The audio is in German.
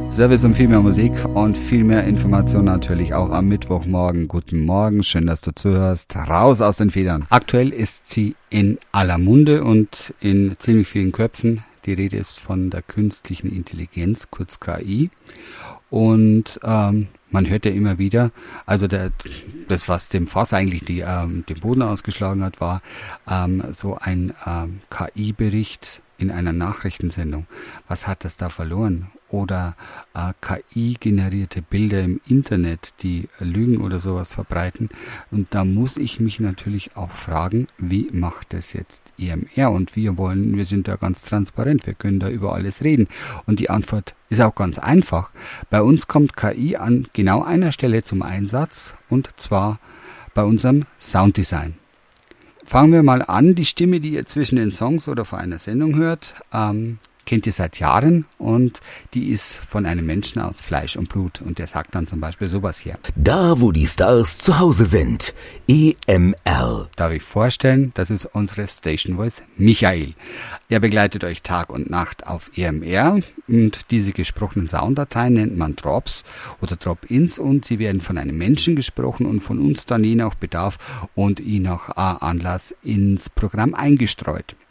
Service und viel mehr Musik und viel mehr Information natürlich auch am Mittwochmorgen. Guten Morgen, schön, dass du zuhörst. Raus aus den Federn. Aktuell ist sie in aller Munde und in ziemlich vielen Köpfen. Die Rede ist von der künstlichen Intelligenz, kurz KI. Und man hört ja immer wieder, also das, was dem Fass eigentlich den Boden ausgeschlagen hat, war so ein KI-Bericht in einer Nachrichtensendung. Was hat das da verloren? Oder KI-generierte Bilder im Internet, die Lügen oder sowas verbreiten. Und da muss ich mich natürlich auch fragen, wie macht das jetzt EMR? Und wir sind da ganz transparent, wir können da über alles reden. Und die Antwort ist auch ganz einfach. Bei uns kommt KI an genau einer Stelle zum Einsatz, und zwar bei unserem Sounddesign. Fangen wir mal an. Die Stimme, die ihr zwischen den Songs oder vor einer Sendung hört, kennt ihr seit Jahren, und die ist von einem Menschen aus Fleisch und Blut, und der sagt dann zum Beispiel sowas hier. Da, wo die Stars zu Hause sind. EMR. Darf ich vorstellen, das ist unsere Station Voice Michael. Er begleitet euch Tag und Nacht auf EMR, und diese gesprochenen Sounddateien nennt man Drops oder Drop-ins, und sie werden von einem Menschen gesprochen und von uns dann je nach Bedarf und je nach Anlass ins Programm eingestreut.